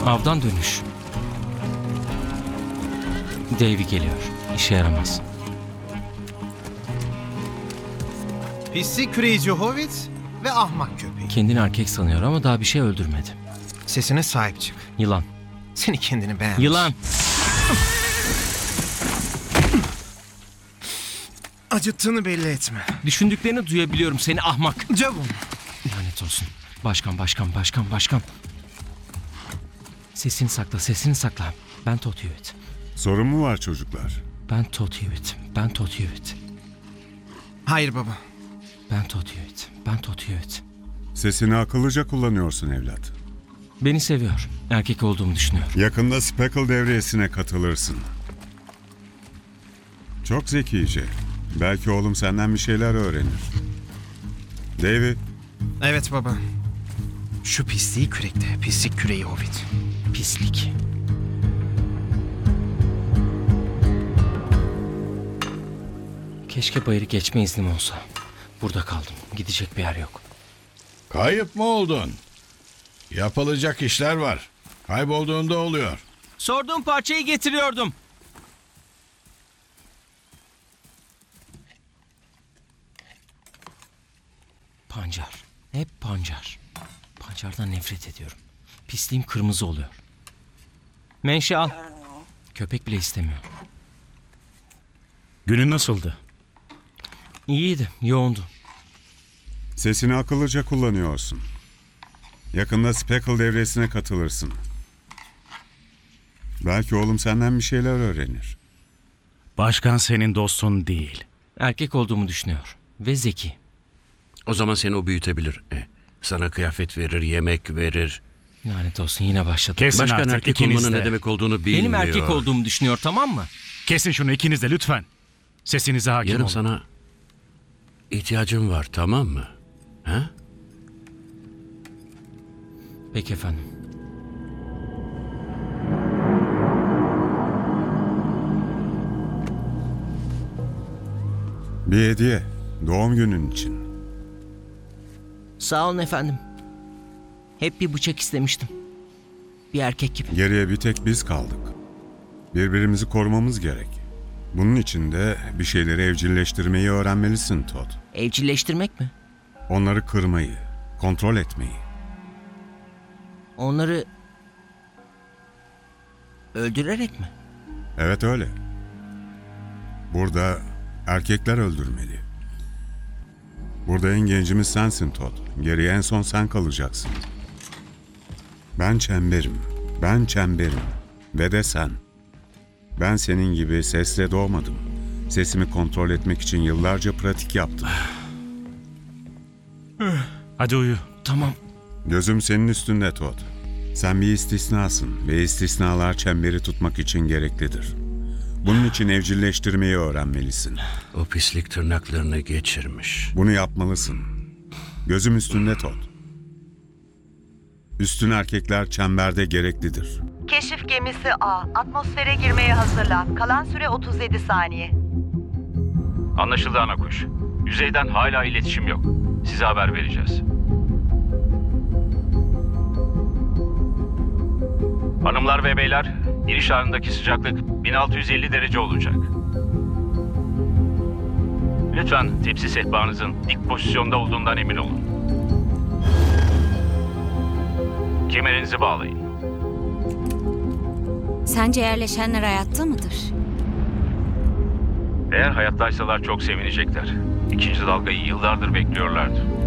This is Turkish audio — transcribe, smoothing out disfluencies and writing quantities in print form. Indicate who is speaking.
Speaker 1: Avdan dönüş. Davy geliyor. İşe yaramaz.
Speaker 2: Pislik küreyici Hobbit ve ahmak köpeği.
Speaker 1: Kendini erkek sanıyor ama daha bir şey öldürmedi.
Speaker 2: Sesine sahip çık.
Speaker 1: Yılan.
Speaker 2: Seni kendini beğenmiş.
Speaker 1: Yılan.
Speaker 2: Acıttığını belli etme.
Speaker 1: Düşündüklerini duyabiliyorum seni ahmak.
Speaker 2: Cavum.
Speaker 1: Lanet olsun. Başkan. Sesini sakla. Ben Todd Hewitt.
Speaker 3: Sorun mu var çocuklar?
Speaker 1: Ben Todd Hewitt.
Speaker 2: Hayır baba.
Speaker 1: Ben Todd Hewitt.
Speaker 3: Sesini akıllıca kullanıyorsun evlat.
Speaker 1: Beni seviyor. Erkek olduğumu düşünüyor.
Speaker 3: Yakında Speckle devriyesine katılırsın. Çok zekice. Belki oğlum senden bir şeyler öğrenir. David,
Speaker 2: Evet baba. Şu pisliği kürekte. Pislik küreği Hobbit.
Speaker 1: Pislik. Keşke bayırı geçme iznim olsa. Burada kaldım. Gidecek bir yer yok.
Speaker 4: Kayıp mı oldun? Yapılacak işler var. Kaybolduğunda oluyor.
Speaker 1: Sorduğum parçayı getiriyordum. Pancar. Hep pancar. Pancardan nefret ediyorum. Pisliğim kırmızı oluyor. Menşe al. Köpek bile istemiyor.
Speaker 5: Günün nasıldı?
Speaker 1: İyiydi, yoğundu.
Speaker 3: sesini akıllıca kullanıyorsun. Yakında Speckle devresine katılırsın. Belki oğlum senden bir şeyler öğrenir.
Speaker 5: Başkan senin dostun değil.
Speaker 1: Erkek olduğumu düşünüyor. Ve zeki.
Speaker 6: O zaman seni o büyütebilir. Sana kıyafet verir, yemek verir.
Speaker 1: Lanet olsun yine başladı.
Speaker 5: Kesin
Speaker 6: Başkan
Speaker 5: artık
Speaker 6: erkek
Speaker 5: ikiniz
Speaker 6: olmanın
Speaker 5: de.
Speaker 6: ne demek olduğunu bilmiyor.
Speaker 1: Benim erkek olduğumu düşünüyor, tamam mı?
Speaker 5: Kesin şunu ikiniz de lütfen. Sesinize hakim
Speaker 6: Yarın
Speaker 5: olun.
Speaker 6: sana ihtiyacım var, tamam mı? Ha?
Speaker 1: Peki efendim.
Speaker 3: Bir hediye. Doğum günün için.
Speaker 1: Sağ olun efendim. Hep bir bıçak istemiştim. Bir erkek gibi.
Speaker 3: Geriye bir tek biz kaldık. Birbirimizi korumamız gerek. Bunun için de bir şeyleri evcilleştirmeyi öğrenmelisin Todd.
Speaker 1: Evcilleştirmek mi?
Speaker 3: Onları kırmayı, kontrol etmeyi.
Speaker 1: Onları öldürerek mi?
Speaker 3: Evet öyle. Burada erkekler öldürmeli. Burada en gencimiz sensin Todd. Geriye en son sen kalacaksın. Ben çemberim. Ve de sen. Ben senin gibi sesle doğmadım. Sesimi kontrol etmek için yıllarca pratik yaptım.
Speaker 5: Hadi uyu.
Speaker 1: Tamam.
Speaker 3: Gözüm senin üstünde Todd. Sen bir istisnasın ve istisnalar çemberi tutmak için gereklidir. Bunun için evcilleştirmeyi öğrenmelisin.
Speaker 6: O pislik tırnaklarını geçirmiş.
Speaker 3: Bunu yapmalısın. Gözüm üstünde Todd. Üstün erkekler çemberde gereklidir.
Speaker 7: Keşif gemisi A. Atmosfere girmeye hazırlan. Kalan süre 37 saniye.
Speaker 8: Anlaşıldı Anakuş. Yüzeyden hala iletişim yok. Size haber vereceğiz. Hanımlar ve beyler, iniş anındaki sıcaklık 1650 derece olacak. Lütfen tepsi sehpanızın dik pozisyonda olduğundan emin olun. Kemerinizi bağlayın.
Speaker 9: Sence yerleşenler hayatta mıdır?
Speaker 8: Eğer hayattaysalar çok sevinecekler. İkinci dalgayı yıllardır bekliyorlardı.